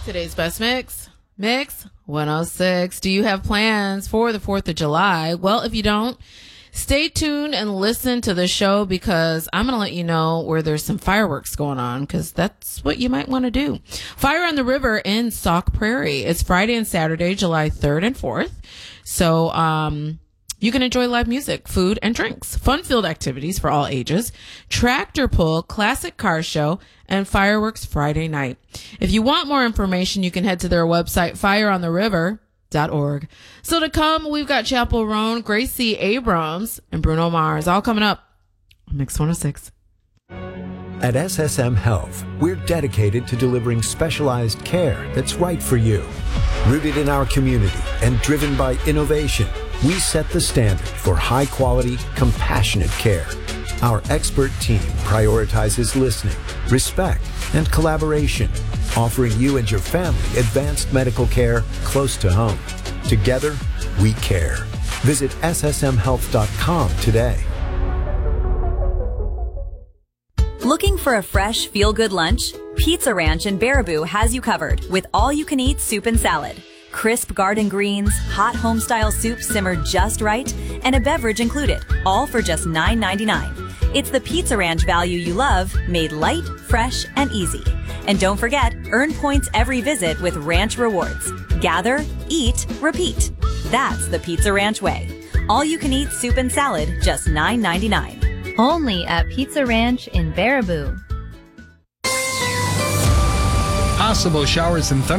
Today's best mix 106. Do you have plans for the 4th of July? Well, if you don't, stay tuned and listen to the show because I'm going to let you know where there's some fireworks going on because that's what you might want to do. Fire on the River in Sauk Prairie. It's Friday and Saturday, July 3rd and 4th. So, you can enjoy live music, food, and drinks, fun-filled activities for all ages, tractor pull, classic car show, and fireworks Friday night. If you want more information, you can head to their website, fireontheriver.org. So to come, we've got Chapel Roan, Gracie Abrams, and Bruno Mars, all coming up on Mix 106. At SSM Health, we're dedicated to delivering specialized care that's right for you. Rooted in our community and driven by innovation, we set the standard for high-quality, compassionate care. Our expert team prioritizes listening, respect, and collaboration, offering you and your family advanced medical care close to home. Together, we care. Visit ssmhealth.com today. Looking for a fresh, feel-good lunch? Pizza Ranch in Baraboo has you covered with all-you-can-eat soup and salad. Crisp garden greens, hot home-style soup simmered just right, and a beverage included, all for just $9.99. It's the Pizza Ranch value you love, made light, fresh, and easy. And don't forget, earn points every visit with Ranch Rewards. Gather, eat, repeat. That's the Pizza Ranch way. All-you-can-eat soup and salad, just $9.99. Only at Pizza Ranch in Baraboo. Possible showers and thunder.